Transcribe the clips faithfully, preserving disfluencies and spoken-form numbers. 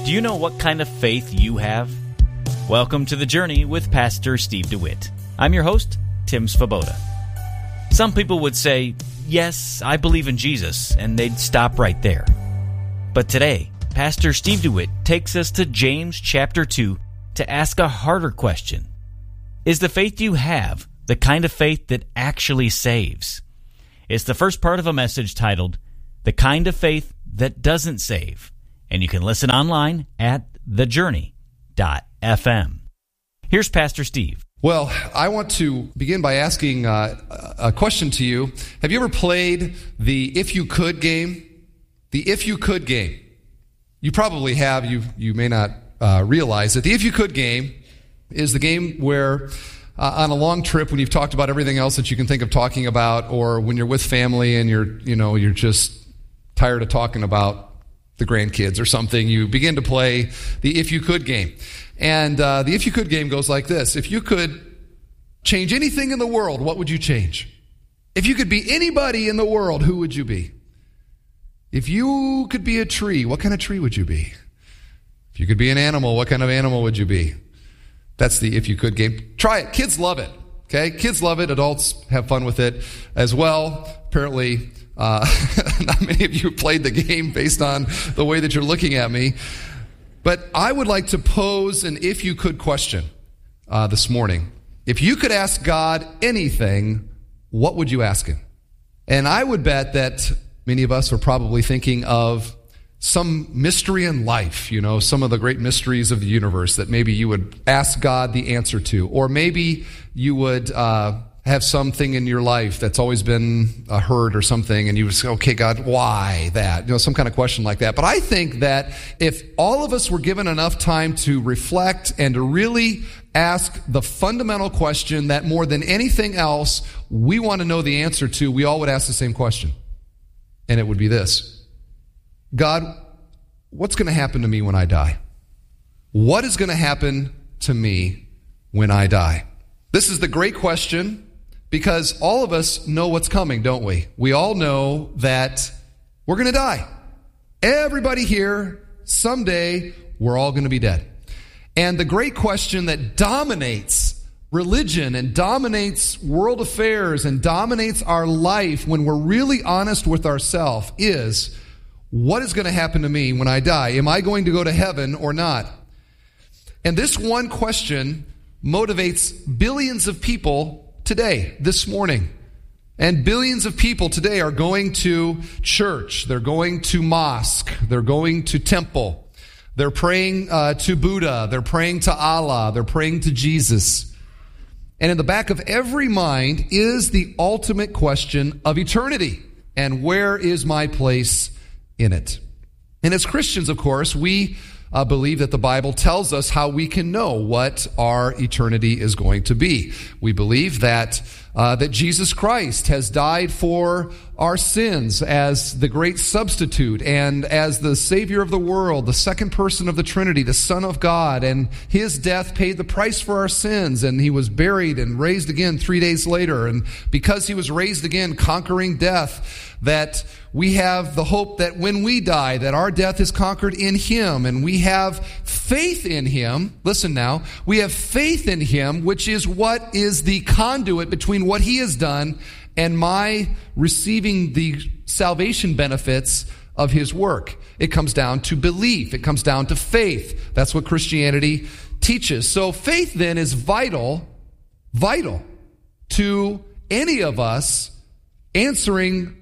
Do you know what kind of faith you have? Welcome to The Journey with Pastor Steve DeWitt. I'm your host, Tim Svoboda. Some people would say, yes, I believe in Jesus, and they'd stop right there. But today, Pastor Steve DeWitt takes us to James chapter two to ask a harder question. Is the faith you have the kind of faith that actually saves? It's the first part of a message titled, The Kind of Faith That Doesn't Save. And you can listen online at the journey dot f m. Here's Pastor Steve. Well, I want to begin by asking uh, a question to you. Have you ever played the If You Could game? The If You Could game. You probably have. You you may not uh, realize it. The If You Could game is the game where uh, on a long trip, when you've talked about everything else that you can think of talking about, or when you're with family and you're you know you're just tired of talking about the grandkids or something, you begin to play the If You Could game. And uh, the If You Could game goes like this. If you could change anything in the world, what would you change? If you could be anybody in the world, who would you be? If you could be a tree, what kind of tree would you be? If you could be an animal, what kind of animal would you be? That's the If You Could game. Try it. Kids love it. Okay? Kids love it. Adults have fun with it as well. Apparently, uh, not many of you have played the game based on the way that you're looking at me. But I would like to pose an if you could question uh, this morning. If you could ask God anything, what would you ask him? And I would bet that many of us are probably thinking of some mystery in life, you know, some of the great mysteries of the universe that maybe you would ask God the answer to. Or maybe you would uh, have something in your life that's always been a hurt or something, and you would say, okay, God, why that? You know, some kind of question like that. But I think that if all of us were given enough time to reflect and to really ask the fundamental question that more than anything else we want to know the answer to, we all would ask the same question. And it would be this. God, what's going to happen to me when I die? What is going to happen to me when I die? This is the great question because all of us know what's coming, don't we? We all know that we're going to die. Everybody here, someday, we're all going to be dead. And the great question that dominates religion and dominates world affairs and dominates our life when we're really honest with ourselves is, what is going to happen to me when I die? Am I going to go to heaven or not? And this one question motivates billions of people today, this morning. And billions of people today are going to church. They're going to mosque. They're going to temple. They're praying uh, to Buddha. They're praying to Allah. They're praying to Jesus. And in the back of every mind is the ultimate question of eternity. And where is my place in it? And as Christians, of course, we uh, believe that the Bible tells us how we can know what our eternity is going to be. We believe that uh, that Jesus Christ has died for our sins as the great substitute and as the Savior of the world, the second person of the Trinity, the Son of God, and his death paid the price for our sins, and he was buried and raised again three days later. And because he was raised again, conquering death, that we have the hope that when we die, that our death is conquered in him, and we have faith in him. Listen now, we have faith in him, which is what is the conduit between what he has done and my receiving the salvation benefits of his work. It comes down to belief. It comes down to faith. That's what Christianity teaches. So faith then is vital, vital to any of us answering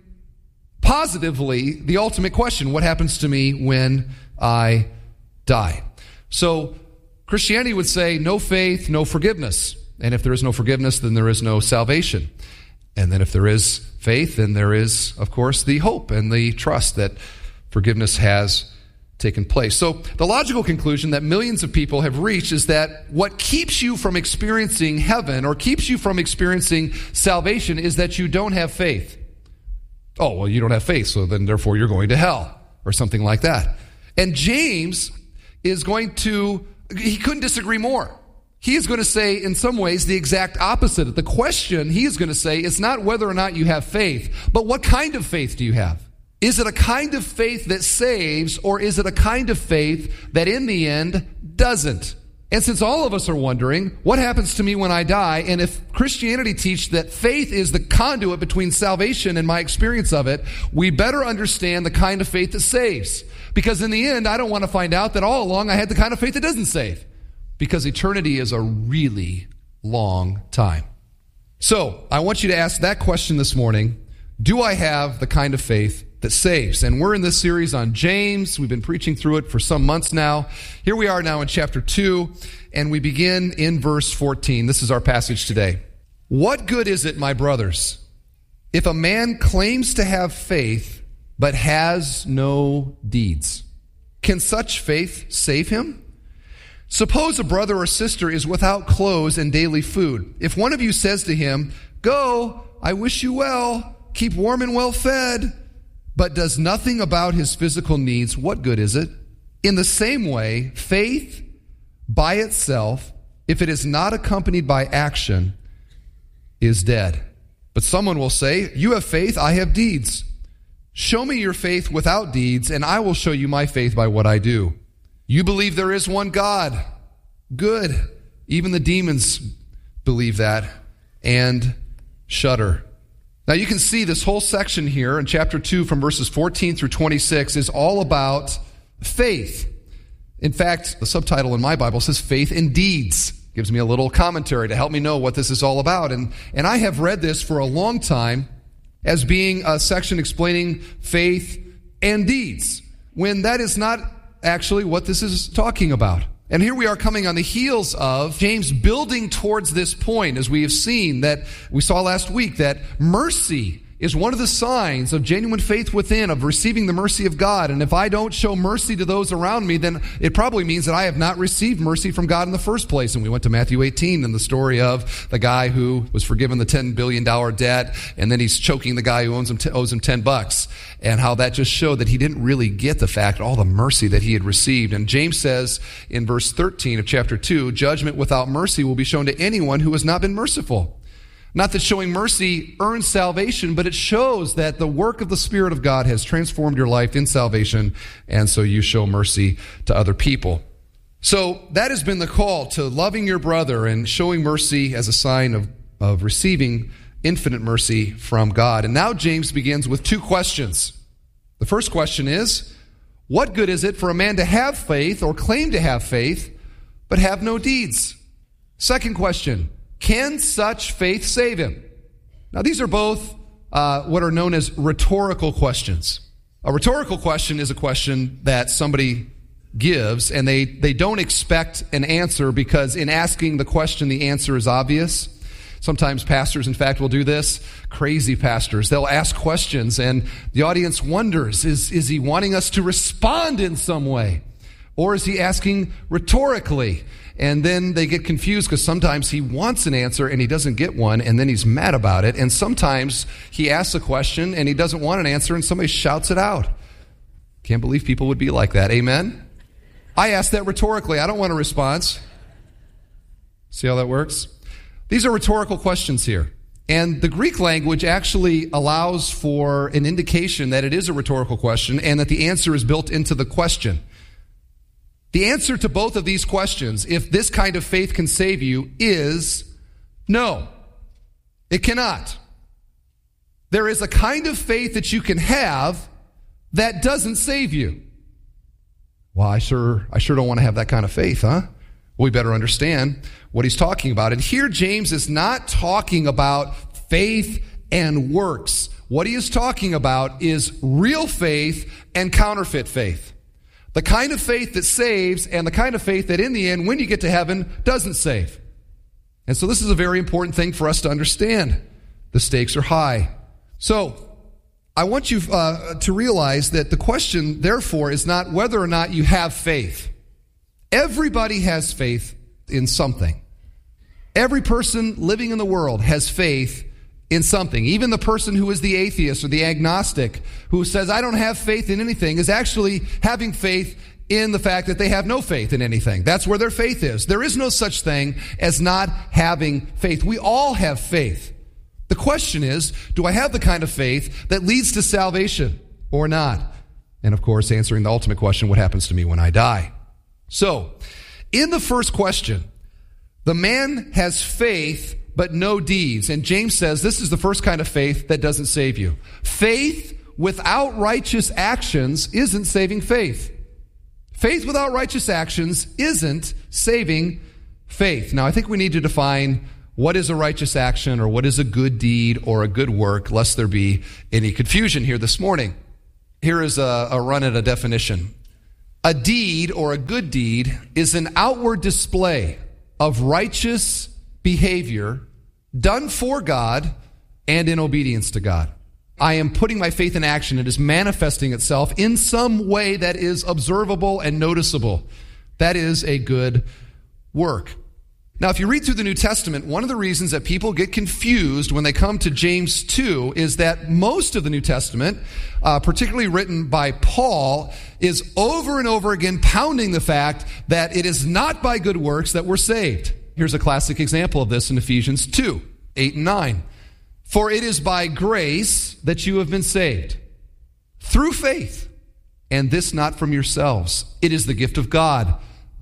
positively the ultimate question, what happens to me when I die? So Christianity would say no faith, no forgiveness. And if there is no forgiveness, then there is no salvation. And then if there is faith, then there is, of course, the hope and the trust that forgiveness has taken place. So the logical conclusion that millions of people have reached is that what keeps you from experiencing heaven or keeps you from experiencing salvation is that you don't have faith. Oh, well, you don't have faith, so then therefore you're going to hell or something like that. And James is going to, he couldn't disagree more. He is going to say, in some ways, the exact opposite. The question he is going to say is not whether or not you have faith, but what kind of faith do you have? Is it a kind of faith that saves, or is it a kind of faith that in the end doesn't? And since all of us are wondering, what happens to me when I die? And if Christianity teaches that faith is the conduit between salvation and my experience of it, we better understand the kind of faith that saves. Because in the end, I don't want to find out that all along I had the kind of faith that doesn't save. Because eternity is a really long time. So, I want you to ask that question this morning. Do I have the kind of faith that saves? And we're in this series on James. We've been preaching through it for some months now. Here we are now in chapter two, and we begin in verse fourteen. This is our passage today. What good is it, my brothers, if a man claims to have faith but has no deeds? Can such faith save him? Suppose a brother or sister is without clothes and daily food. If one of you says to him, "Go, I wish you well, keep warm and well fed," but does nothing about his physical needs, what good is it? In the same way, faith by itself, if it is not accompanied by action, is dead. But someone will say, "You have faith, I have deeds. Show me your faith without deeds, and I will show you my faith by what I do. You believe there is one God. Good. Even the demons believe that and shudder." Now you can see this whole section here in chapter two from verses fourteen through twenty-six is all about faith. In fact, the subtitle in my Bible says faith in deeds. Gives me a little commentary to help me know what this is all about. And, and I have read this for a long time as being a section explaining faith and deeds, when that is not actually what this is talking about. And here we are coming on the heels of James building towards this point, as we have seen that we saw last week, that mercy is one of the signs of genuine faith within, of receiving the mercy of God. And if I don't show mercy to those around me, then it probably means that I have not received mercy from God in the first place. And we went to Matthew eighteen and the story of the guy who was forgiven the ten billion dollars debt, and then he's choking the guy who owes him, t- owes him ten bucks. And how that just showed that he didn't really get the fact, all the mercy that he had received. And James says in verse thirteen of chapter two, judgment without mercy will be shown to anyone who has not been merciful. Not that showing mercy earns salvation, but it shows that the work of the Spirit of God has transformed your life in salvation, and so you show mercy to other people. So that has been the call to loving your brother and showing mercy as a sign of, of receiving infinite mercy from God. And now James begins with two questions. The first question is, what good is it for a man to have faith or claim to have faith, but have no deeds? Second question, can such faith save him? Now, these are both uh, what are known as rhetorical questions. A rhetorical question is a question that somebody gives, and they, they don't expect an answer because in asking the question, the answer is obvious. Sometimes pastors, in fact, will do this. Crazy pastors. They'll ask questions, and the audience wonders, is, is he wanting us to respond in some way? Or is he asking rhetorically? And then they get confused because sometimes he wants an answer and he doesn't get one, and then he's mad about it. And sometimes he asks a question and he doesn't want an answer and somebody shouts it out. Can't believe people would be like that. Amen? I asked that rhetorically. I don't want a response. See how that works? These are rhetorical questions here. And the Greek language actually allows for an indication that it is a rhetorical question and that the answer is built into the question. The answer to both of these questions, if this kind of faith can save you, is no. It cannot. There is a kind of faith that you can have that doesn't save you. Well, I sure, I sure don't want to have that kind of faith, huh? Well, we better understand what he's talking about. And here James is not talking about faith and works. What he is talking about is real faith and counterfeit faith. The kind of faith that saves and the kind of faith that in the end, when you get to heaven, doesn't save. And so this is a very important thing for us to understand. The stakes are high. So I want you uh, to realize that the question, therefore, is not whether or not you have faith. Everybody has faith in something. Every person living in the world has faith in something. Even the person who is the atheist or the agnostic who says, I don't have faith in anything, is actually having faith in the fact that they have no faith in anything. That's where their faith is. There is no such thing as not having faith. We all have faith. The question is, do I have the kind of faith that leads to salvation? or not? And of course, answering the ultimate question, what happens to me when I die? So, in the first question, the man has faith but no deeds. And James says this is the first kind of faith that doesn't save you. Faith without righteous actions isn't saving faith. Faith without righteous actions isn't saving faith. Now, I think we need to define what is a righteous action or what is a good deed or a good work, lest there be any confusion here this morning. Here is a, a run at a definition. A deed or a good deed is an outward display of righteous behavior done for God and in obedience to God. I am putting my faith in action. It is manifesting itself in some way that is observable and noticeable. That is a good work. Now, if you read through the New Testament, one of the reasons that people get confused when they come to James two is that most of the New Testament, uh, particularly written by Paul, is over and over again pounding the fact that it is not by good works that we're saved. Here's a classic example of this in Ephesians two, eight and nine. For it is by grace that you have been saved, through faith, and this not from yourselves. It is the gift of God,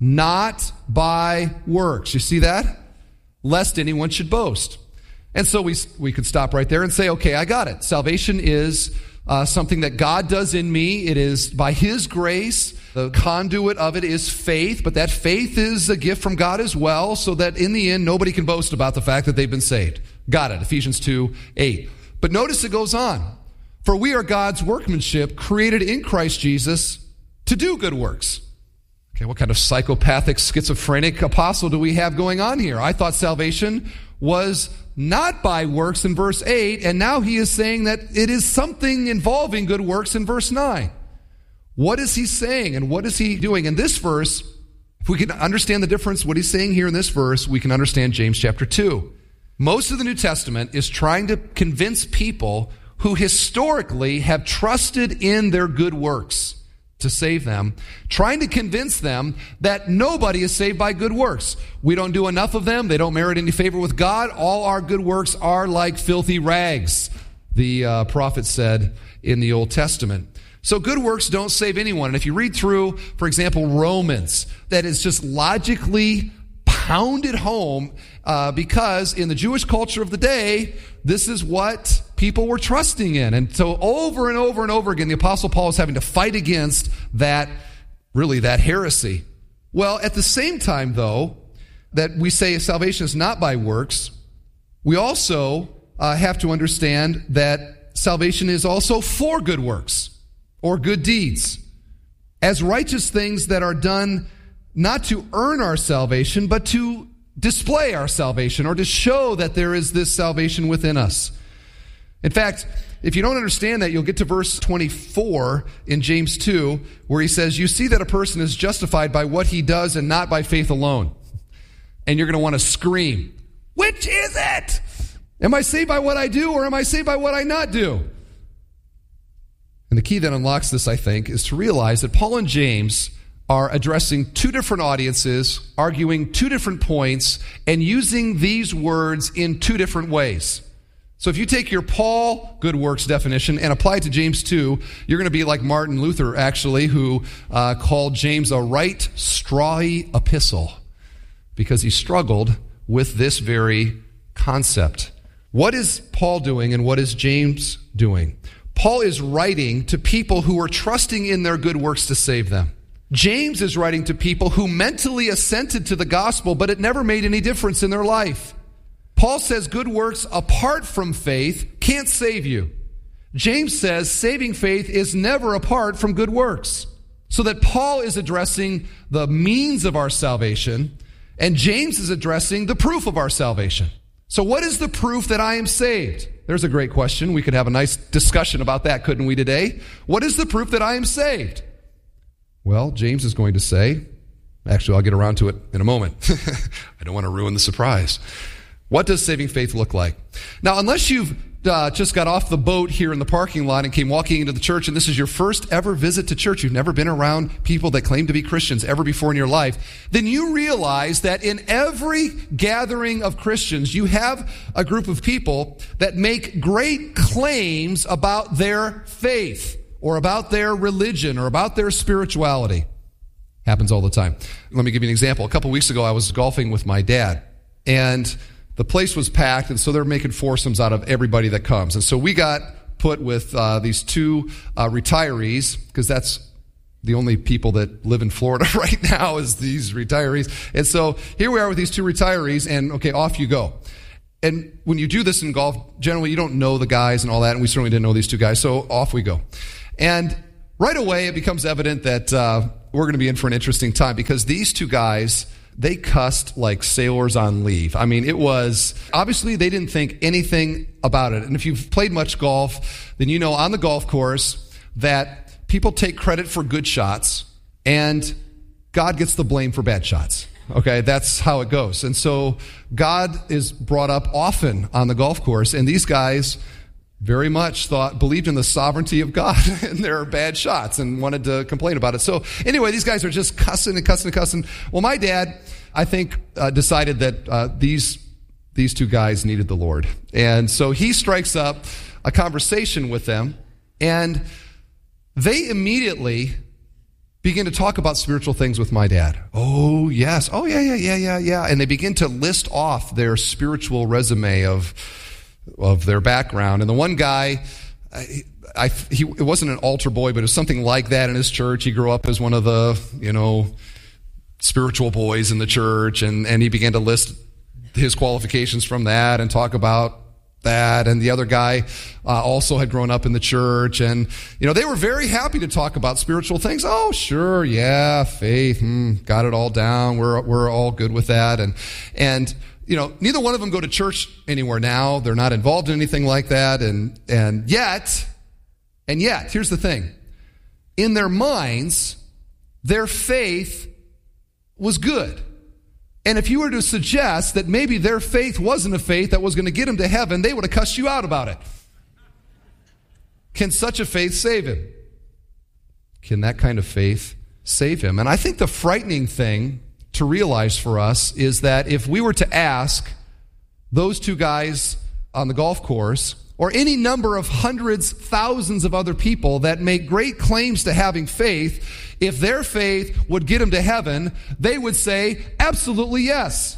not by works. You see that? Lest anyone should boast. And so we we could stop right there and say, okay, I got it. Salvation is uh, something that God does in me. It is by His grace. The conduit of it is faith, but that faith is a gift from God as well, so that in the end, nobody can boast about the fact that they've been saved. Got it, Ephesians two, eight. But notice it goes on. For we are God's workmanship, created in Christ Jesus to do good works. Okay, what kind of psychopathic, schizophrenic apostle do we have going on here? I thought salvation was not by works in verse eight, and now he is saying that it is something involving good works in verse nine. What is he saying, and what is he doing? In this verse, if we can understand the difference, what he's saying here in this verse, we can understand James chapter two. Most of the New Testament is trying to convince people who historically have trusted in their good works to save them, trying to convince them that nobody is saved by good works. We don't do enough of them. They don't merit any favor with God. All our good works are like filthy rags, the uh, prophet said in the Old Testament. So good works don't save anyone. And if you read through, for example, Romans, that is just logically pounded home uh, because in the Jewish culture of the day, this is what people were trusting in. And so over and over and over again, the Apostle Paul is having to fight against that, really that heresy. Well, at the same time, though, that we say salvation is not by works, we also uh, have to understand that salvation is also for good works or good deeds, as righteous things that are done not to earn our salvation, but to display our salvation or to show that there is this salvation within us. In fact, if you don't understand that, you'll get to verse twenty-four in James two, where he says, you see that a person is justified by what he does and not by faith alone. And you're going to want to scream, which is it? Am I saved by what I do, or am I saved by what I not do? And the key that unlocks this, I think, is to realize that Paul and James are addressing two different audiences, arguing two different points, and using these words in two different ways. So if you take your Paul good works definition and apply it to James two, you're going to be like Martin Luther, actually, who uh, called James a right strawy epistle because he struggled with this very concept. What is Paul doing and what is James doing? Paul is writing to people who are trusting in their good works to save them. James is writing to people who mentally assented to the gospel, but it never made any difference in their life. Paul says good works apart from faith can't save you. James says saving faith is never apart from good works. So that Paul is addressing the means of our salvation, and James is addressing the proof of our salvation. So what is the proof that I am saved? There's a great question. We could have a nice discussion about that, couldn't we, today? What is the proof that I am saved? Well, James is going to say, actually, I'll get around to it in a moment. I don't want to ruin the surprise. What does saving faith look like? Now, unless you've uh, just got off the boat here in the parking lot and came walking into the church, and this is your first ever visit to church, you've never been around people that claim to be Christians ever before in your life, then you realize that in every gathering of Christians, you have a group of people that make great claims about their faith. or about their religion or about their spirituality. Happens all the time. Let me give you an example. A couple weeks ago, I was golfing with my dad, and the place was packed, and so they're making foursomes out of everybody that comes. And so we got put with uh, these two uh, retirees, because that's the only people that live in Florida right now is these retirees. And so here we are with these two retirees, and okay, off you go. And when you do this in golf, generally you don't know the guys and all that, and we certainly didn't know these two guys, so off we go. And right away it becomes evident that uh, we're going to be in for an interesting time, because these two guys, they cussed like sailors on leave. I mean, it was, obviously they didn't think anything about it. And if you've played much golf, then you know on the golf course that people take credit for good shots, and God gets the blame for bad shots. Okay, that's how it goes. And so God is brought up often on the golf course, and these guys very much thought, believed in the sovereignty of God and their bad shots and wanted to complain about it. So anyway, these guys are just cussing and cussing and cussing. Well, my dad, I think, uh, decided that uh, these these two guys needed the Lord. And so he strikes up a conversation with them, and they immediately begin to talk about spiritual things with my dad. Oh, yes. Oh, yeah, yeah, yeah, yeah, yeah. And they begin to list off their spiritual resume of of their background. And the one guy, I, I, he it wasn't an altar boy, but it was something like that in his church. He grew up as one of the, you know, spiritual boys in the church, and, and he began to list his qualifications from that and talk about that. And the other guy uh, also had grown up in the church, and you know, they were very happy to talk about spiritual things. Oh, sure, yeah, faith, hmm, got it all down. We're we're all good with that. And and you know, neither one of them go to church anywhere now. They're not involved in anything like that. And and yet, and yet, here's the thing: in their minds, their faith was good. And if you were to suggest that maybe their faith wasn't a faith that was going to get them to heaven, they would have cussed you out about it. Can such a faith save him? Can that kind of faith save him? And I think the frightening thing to realize for us is that if we were to ask those two guys on the golf course, or any number of hundreds, thousands of other people that make great claims to having faith, if their faith would get them to heaven, they would say, absolutely yes.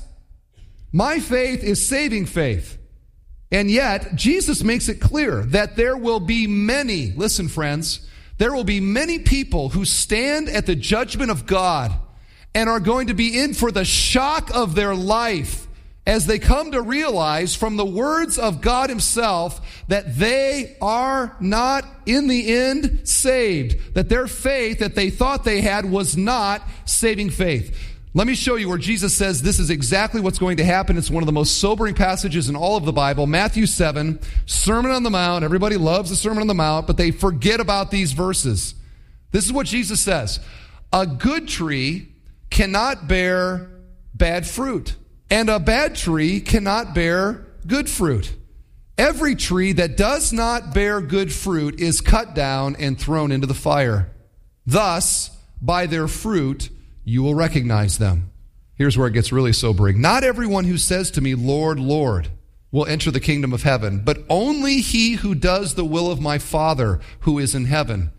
My faith is saving faith. And yet, Jesus makes it clear that there will be many, listen friends, there will be many people who stand at the judgment of God and are going to be in for the shock of their life as they come to realize from the words of God himself that they are not, in the end, saved. That their faith that they thought they had was not saving faith. Let me show you where Jesus says this is exactly what's going to happen. It's one of the most sobering passages in all of the Bible. Matthew seven, Sermon on the Mount. Everybody loves the Sermon on the Mount, but they forget about these verses. This is what Jesus says. A good tree cannot bear bad fruit, and a bad tree cannot bear good fruit. Every tree that does not bear good fruit is cut down and thrown into the fire. Thus, by their fruit, you will recognize them. Here's where it gets really sobering. Not everyone who says to me, Lord, Lord, will enter the kingdom of heaven, but only he who does the will of my Father who is in heaven.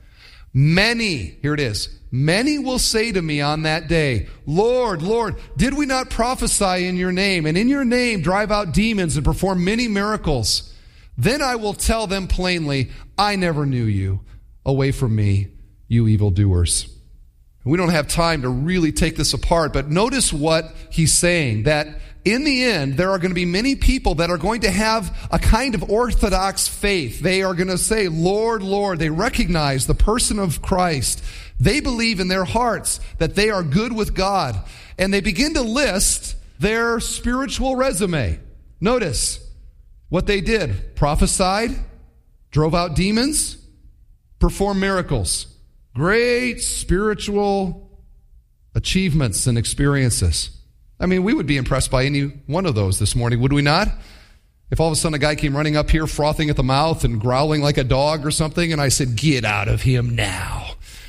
Many, here it is, many will say to me on that day, Lord, Lord, did we not prophesy in your name, and in your name drive out demons and perform many miracles? Then I will tell them plainly, I never knew you. Away from me, you evildoers. We don't have time to really take this apart, but notice what he's saying, that in the end, there are going to be many people that are going to have a kind of orthodox faith. They are going to say, Lord, Lord. They recognize the person of Christ. They believe in their hearts that they are good with God. And they begin to list their spiritual resume. Notice what they did. Prophesied, drove out demons, performed miracles. Great spiritual achievements and experiences. I mean, we would be impressed by any one of those this morning, would we not? If all of a sudden a guy came running up here frothing at the mouth and growling like a dog or something, and I said, get out of him now.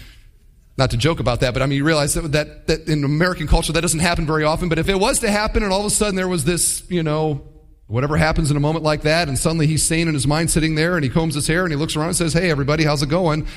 Not to joke about that, but I mean, you realize that, that, that in American culture that doesn't happen very often, but if it was to happen and all of a sudden there was this, you know, whatever happens in a moment like that, and suddenly he's sane in his mind sitting there and he combs his hair and he looks around and says, hey, everybody, how's it going?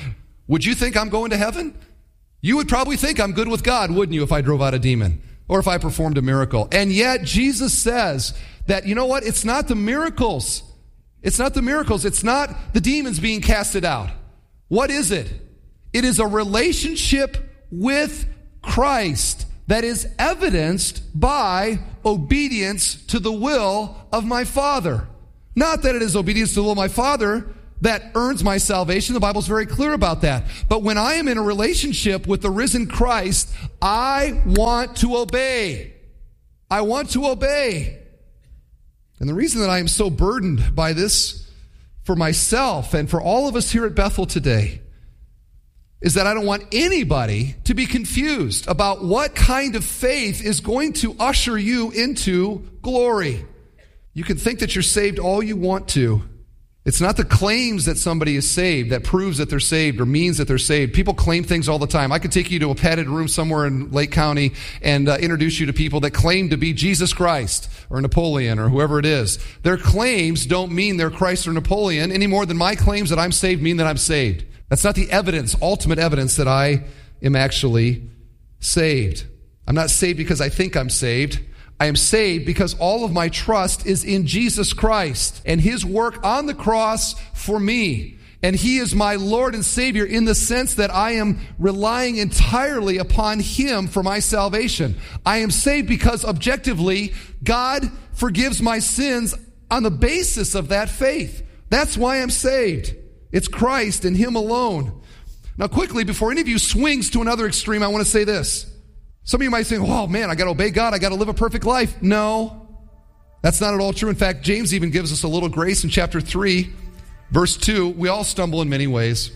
would you think I'm going to heaven? You would probably think I'm good with God, wouldn't you, if I drove out a demon or if I performed a miracle? And yet Jesus says that, you know what? It's not the miracles. It's not the miracles. It's not the demons being casted out. What is it? It is a relationship with Christ that is evidenced by obedience to the will of my Father. Not that it is obedience to the will of my Father that earns my salvation. The Bible's very clear about that. But when I am in a relationship with the risen Christ, I want to obey. I want to obey. And the reason that I am so burdened by this for myself and for all of us here at Bethel today is that I don't want anybody to be confused about what kind of faith is going to usher you into glory. You can think that you're saved all you want to. It's not the claims that somebody is saved that proves that they're saved or means that they're saved. People claim things all the time. I could take you to a padded room somewhere in Lake County and uh, introduce you to people that claim to be Jesus Christ or Napoleon or whoever it is. Their claims don't mean they're Christ or Napoleon any more than my claims that I'm saved mean that I'm saved. That's not the evidence, ultimate evidence that I am actually saved. I'm not saved because I think I'm saved. I am saved because all of my trust is in Jesus Christ and his work on the cross for me. And he is my Lord and Savior in the sense that I am relying entirely upon him for my salvation. I am saved because objectively, God forgives my sins on the basis of that faith. That's why I'm saved. It's Christ and him alone. Now quickly, before any of you swings to another extreme, I want to say this. Some of you might say, oh man, I got to obey God. I got to live a perfect life. No, that's not at all true. In fact, James even gives us a little grace in chapter three, verse two. We all stumble in many ways.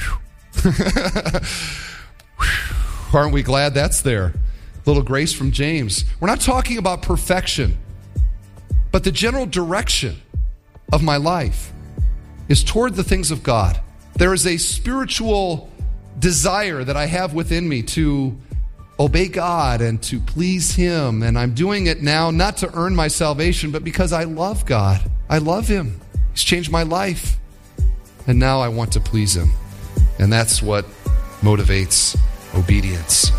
Aren't we glad that's there? Little grace from James. We're not talking about perfection, but the general direction of my life is toward the things of God. There is a spiritual desire that I have within me to obey God and to please him. And I'm doing it now not to earn my salvation, but because I love God. I love him. He's changed my life. And now I want to please him. And that's what motivates obedience.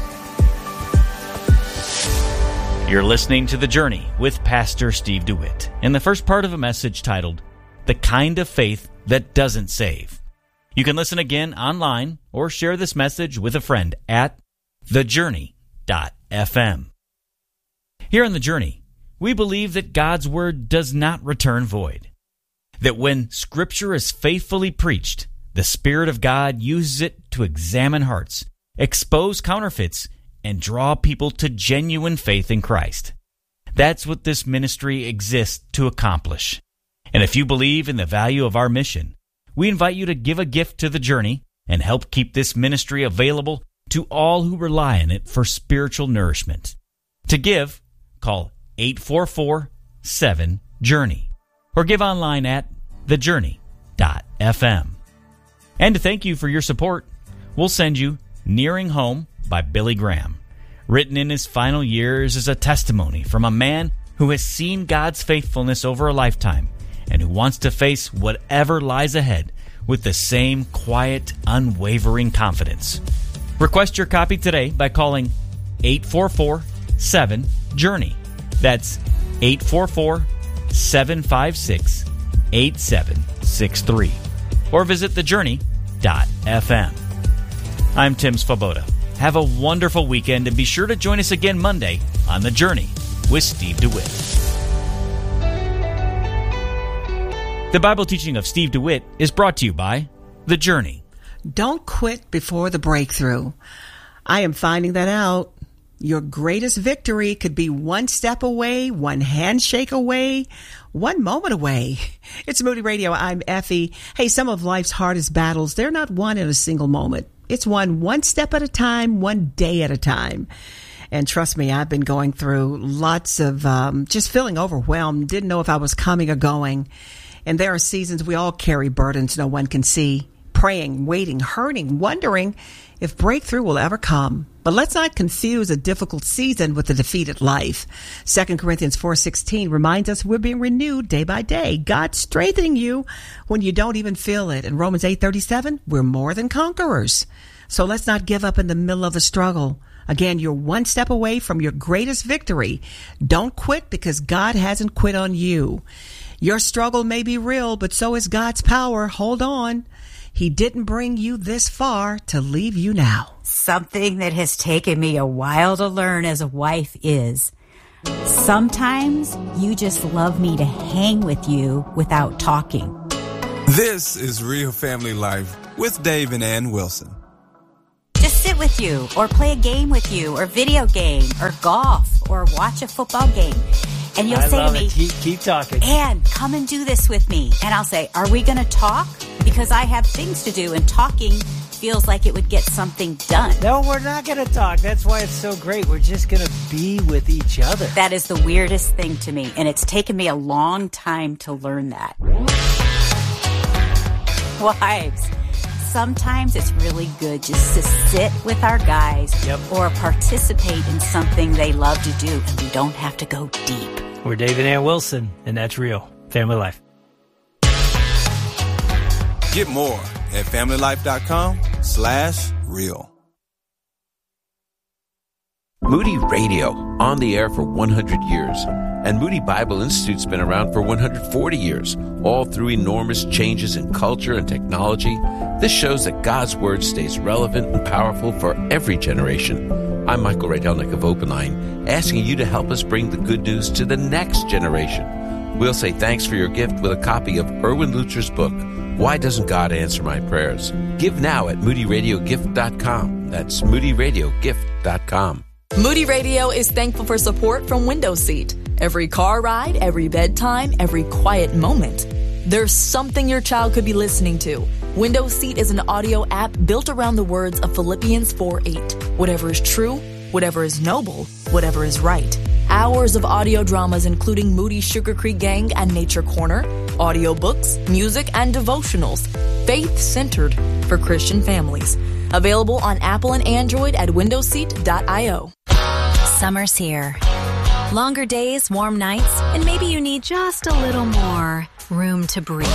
You're listening to The Journey with Pastor Steve DeWitt, in the first part of a message titled, The Kind of Faith That Doesn't Save. You can listen again online or share this message with a friend at the journey dot f m. Here on The Journey, we believe that God's Word does not return void. That when Scripture is faithfully preached, the Spirit of God uses it to examine hearts, expose counterfeits, and draw people to genuine faith in Christ. That's what this ministry exists to accomplish. And if you believe in the value of our mission, we invite you to give a gift to The Journey and help keep this ministry available to all who rely on it for spiritual nourishment. To give, call eight four four, seven, journey or give online at the journey dot f m. And to thank you for your support, we'll send you Nearing Home by Billy Graham. Written in his final years as a testimony from a man who has seen God's faithfulness over a lifetime and who wants to face whatever lies ahead with the same quiet, unwavering confidence. Request your copy today by calling eight four four, seven, journey. That's eight four four, seven five six, eight seven six three. Or visit the journey dot f m. I'm Tim Svoboda. Have a wonderful weekend and be sure to join us again Monday on The Journey with Steve DeWitt. The Bible teaching of Steve DeWitt is brought to you by The Journey. Don't quit before the breakthrough. I am finding that out. Your greatest victory could be one step away, one handshake away, one moment away. It's Moody Radio. I'm Effie. Hey, some of life's hardest battles, they're not won in a single moment. It's won one step at a time, one day at a time. And trust me, I've been going through lots of um, just feeling overwhelmed, didn't know if I was coming or going. And there are seasons we all carry burdens no one can see. Praying, waiting, hurting, wondering if breakthrough will ever come. But let's not confuse a difficult season with a defeated life. Second Corinthians four sixteen reminds us we're being renewed day by day. God's strengthening you when you don't even feel it. And Romans eight thirty-seven, we're more than conquerors. So let's not give up in the middle of the struggle. Again, you're one step away from your greatest victory. Don't quit because God hasn't quit on you. Your struggle may be real, but so is God's power. Hold on. He didn't bring you this far to leave you now. Something that has taken me a while to learn as a wife is sometimes you just love me to hang with you without talking. This is Real Family Life with Dave and Ann Wilson. Just sit with you or play a game with you or video game or golf or watch a football game. And you'll I say love to me, it. Keep, keep talking. Ann, come and do this with me. And I'll say, are we going to talk? Because I have things to do and talking feels like it would get something done. No, we're not going to talk. That's why it's so great. We're just going to be with each other. That is the weirdest thing to me. And it's taken me a long time to learn that. Wives, sometimes it's really good just to sit with our guys Yep. or participate in something they love to do, and we don't have to go deep. We're Dave and Ann Wilson, and that's Real Family Life. Get more at familylife.com slash real. Moody Radio, on the air for one hundred years. And Moody Bible Institute's been around for one hundred forty years, all through enormous changes in culture and technology. This shows that God's Word stays relevant and powerful for every generation. I'm Michael Rydelnik of Open Line, asking you to help us bring the good news to the next generation. We'll say thanks for your gift with a copy of Erwin Lutzer's book, Why Doesn't God Answer My Prayers? Give now at moody radio gift dot com. That's moody radio gift dot com. Moody Radio is thankful for support from Windows Seat. Every car ride, every bedtime, every quiet moment. There's something your child could be listening to. Windows Seat is an audio app built around the words of Philippians four eight. Whatever is true, whatever is noble, whatever is right. Hours of audio dramas including Moody's Sugar Creek Gang and Nature Corner, audiobooks, music, and devotionals. Faith-centered for Christian families. Available on Apple and Android at windows seat dot io. Summer's here. Longer days, warm nights, and maybe you need just a little more room to breathe.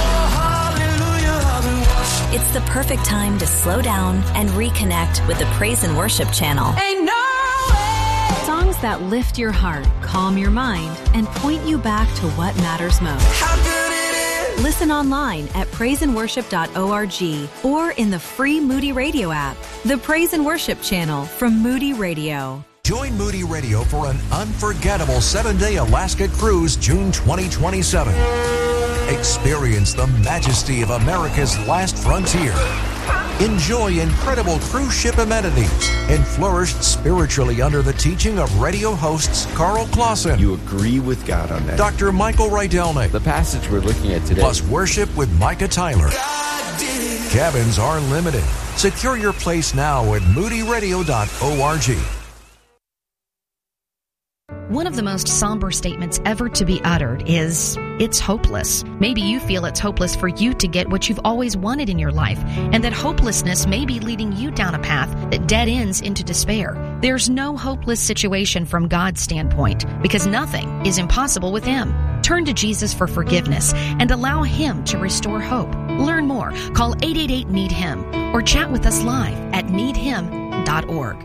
It's the perfect time to slow down and reconnect with the Praise and Worship channel. Ain't no way. Songs that lift your heart, calm your mind, and point you back to what matters most. How good it is. Listen online at praise and worship dot org or in the free Moody Radio app. The Praise and Worship channel from Moody Radio. Join Moody Radio for an unforgettable seven-day Alaska cruise June twenty twenty-seven. Experience the majesty of America's last frontier. Enjoy incredible cruise ship amenities and flourish spiritually under the teaching of radio hosts Carl Clausen. You agree with God on that. Doctor Michael Rydelnik. The passage we're looking at today. Plus worship with Micah Tyler. Cabins are limited. Secure your place now at moody radio dot org. One of the most somber statements ever to be uttered is, it's hopeless. Maybe you feel it's hopeless for you to get what you've always wanted in your life, and that hopelessness may be leading you down a path that dead ends into despair. There's no hopeless situation from God's standpoint, because nothing is impossible with Him. Turn to Jesus for forgiveness and allow Him to restore hope. Learn more. Call eight eight eight, need him or chat with us live at need him dot org.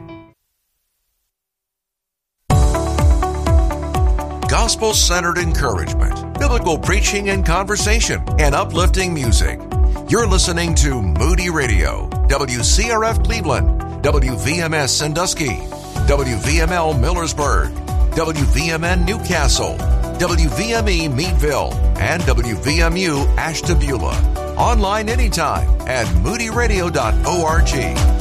Gospel-centered encouragement, biblical preaching and conversation, and uplifting music. You're listening to Moody Radio, W C R F Cleveland, W V M S Sandusky, W V M L Millersburg, W V M N Newcastle, W V M E Meadville, and W V M U Ashtabula. Online anytime at moody radio dot org.